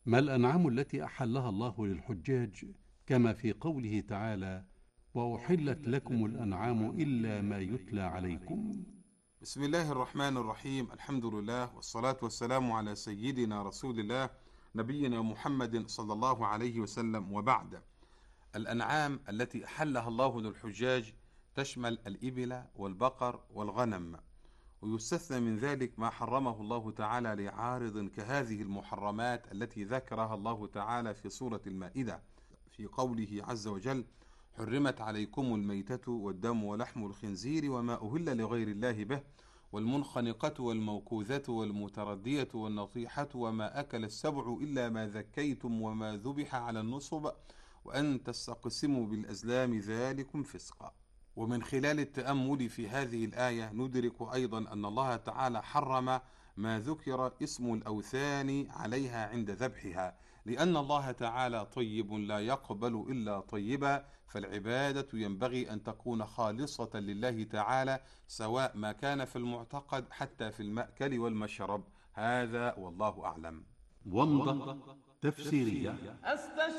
ما الأنعام التي أحلها الله للحجاج كما في قوله تعالى: وأحلت لكم الأنعام إلا ما يتلى عليكم؟ بسم الله الرحمن الرحيم. الحمد لله والصلاة والسلام على سيدنا رسول الله نبينا محمد صلى الله عليه وسلم، وبعد. الأنعام التي أحلها الله للحجاج تشمل الإبل والبقر والغنم، ويستثنى من ذلك ما حرمه الله تعالى لعارض كهذه المحرمات التي ذكرها الله تعالى في سورة المائدة في قوله عز وجل: حرمت عليكم الميتة والدم ولحم الخنزير وما أهل لغير الله به والمنخنقة والموكوذة والمتردية والنطيحة وما أكل السبع إلا ما ذكيتم وما ذبح على النصب وأن تستقسموا بالأزلام ذلكم فسقا. ومن خلال التأمل في هذه الآية ندرك أيضا أن الله تعالى حرم ما ذكر اسم الأوثان عليها عند ذبحها، لأن الله تعالى طيب لا يقبل إلا طيبا، فالعبادة ينبغي أن تكون خالصة لله تعالى، سواء ما كان في المعتقد حتى في المأكل والمشرب. هذا والله أعلم. ومضة تفسيرية.